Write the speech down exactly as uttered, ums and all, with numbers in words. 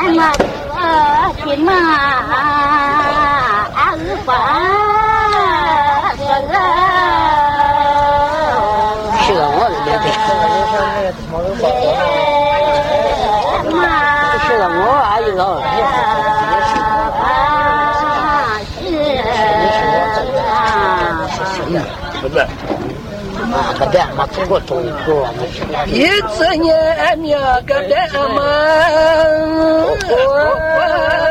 嘛的嘛阿日花是个我的的是个我阿姨老不是啊，个的嘛，中国中国嘛，一次年年个的嘛。